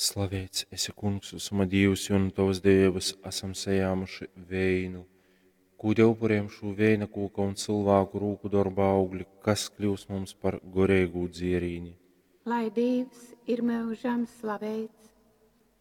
Slavēts esi, Kungs, Suma Dievs, un Tavas Dievas esam sajāmuši veinu, kūdi upuriem šo veina kūka un cilvēku rūku darba augļi, kas kļūs mums par gorēgu dzierīni. Lai Dievs ir mūžam slavēts.